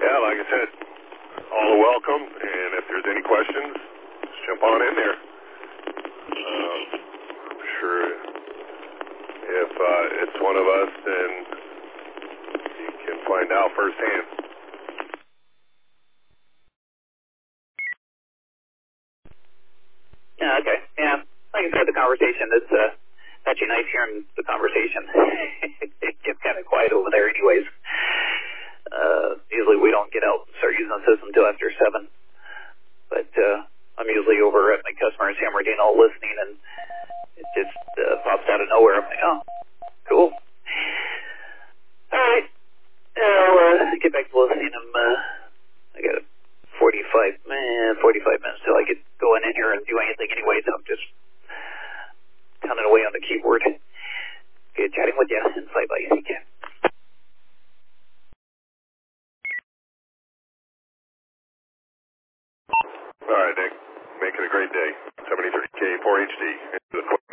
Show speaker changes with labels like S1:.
S1: Yeah, like I said, all are welcome, and if there's any questions, just jump on in there. I'm sure if it's one of us, then you can find out firsthand.
S2: Yeah, okay. Yeah, like I said, the conversation, it's actually nice hearing the conversation. It gets kind of quiet over there anyways. Usually we don't get out and start using the system until after 7. But I'm usually over at my customer's Hammerdino listening, and it just pops out of nowhere. I'm like, oh, cool. All right. I'll get back to listening. I got 45 minutes till I get going in here and do anything anyways. I'm just pounding away on the keyboard. Good chatting with you, and bye-bye. See you.
S1: All right, Nick. Make it a great day. 73K 4HD.